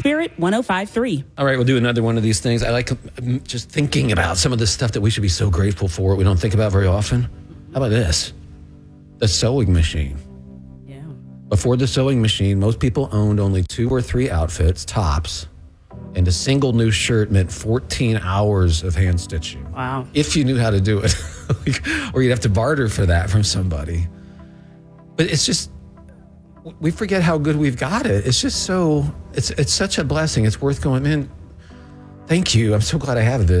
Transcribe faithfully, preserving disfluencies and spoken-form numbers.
Spirit one oh five point three. All right, we'll do another one of these things. I like um, just thinking about some of the stuff that we should be so grateful for, we don't think about very often. How about this? The sewing machine. Yeah. Before the sewing machine, most people owned only two or three outfits, tops, and a single new shirt meant fourteen hours of hand stitching. Wow. If you knew how to do it. Or you'd have to barter for that from somebody. But it's just, we forget how good we've got it. It's just so, it's it's such a blessing. It's worth going, man, thank you. I'm so glad I have this.